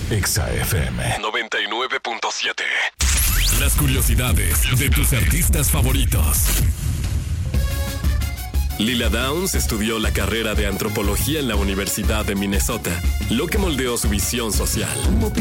Exa FM 99.7. Las curiosidades de tus artistas favoritos. Lila Downs estudió la carrera de antropología en la Universidad de Minnesota, lo que moldeó su visión social.